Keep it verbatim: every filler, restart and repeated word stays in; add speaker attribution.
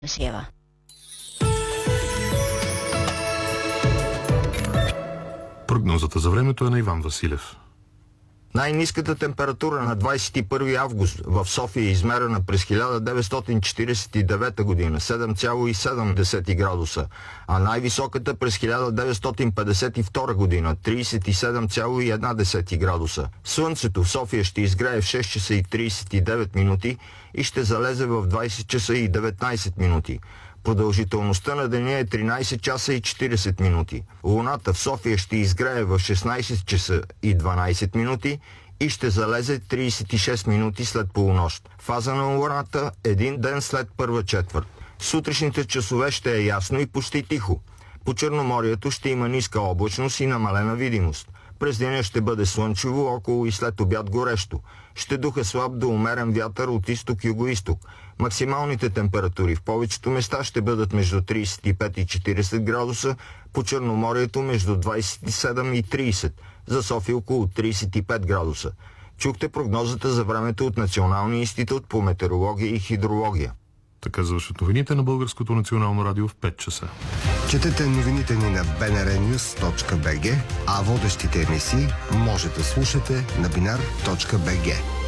Speaker 1: Сева.
Speaker 2: Прогнозата за времето е на Иван Василев.
Speaker 3: Най-ниската температура на двадесет и първи август в София е измерена през хиляда деветстотин четиридесет и девета година, седем цяло и седем градуса, а най-високата през хиляда деветстотин петдесет и втора година, тридесет и седем цяло и една градуса. Слънцето в София ще изгрее в шест часа и тридесет и девет минути и ще залезе в двадесет часа и деветнадесет минути. Продължителността на деня е тринадесет часа и четиридесет минути. Луната в София ще изгрее в шестнадесет часа и дванадесет минути и ще залезе тридесет и шест минути след полунощ. Фаза на Луната един ден след първа четвърт. Сутрешните часове ще е ясно и почти тихо. По Черноморието ще има ниска облачност и намалена видимост. През деня ще бъде слънчево, около и след обяд горещо. Ще духа слаб до умерен вятър от изток-югоизток. Максималните температури в повечето места ще бъдат между тридесет и пет и четиридесет градуса, по Черноморието между двадесет и седем и тридесет, за София около тридесет и пет градуса. Чухте прогнозата за времето от Националния институт по метеорология и хидрология.
Speaker 2: Така завършват новините на Българското национално радио в пет часа.
Speaker 4: Четете новините ни на би ен ар нюз точка би джи, а водещите емисии може да слушате на бинар точка би джи.